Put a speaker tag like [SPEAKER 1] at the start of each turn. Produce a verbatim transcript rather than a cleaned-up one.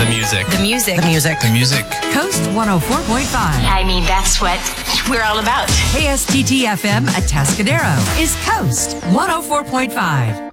[SPEAKER 1] The music.
[SPEAKER 2] The music.
[SPEAKER 3] The music.
[SPEAKER 1] The music.
[SPEAKER 4] Coast one oh four point five.
[SPEAKER 5] I mean, that's what we're all about.
[SPEAKER 4] K S T T F M at Atascadero is Coast one oh four point five.